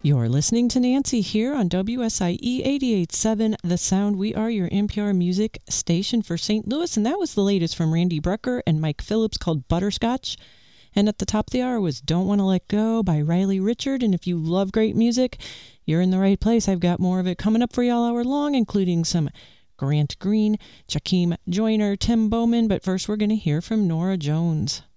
You're listening to Nancy here on WSIE 88.7 The Sound. We are your NPR music station for St. Louis, and that was the latest from Randy Brecker and Mike Phillips called Butterscotch. And at the top of the hour was Don't Want to Let Go by Riley Richard. And if you love great music, you're in the right place. I've got more of it coming up for you all hour long, including some Grant Green, Jakeem Joyner, Tim Bowman. But first, we're going to hear from Norah Jones.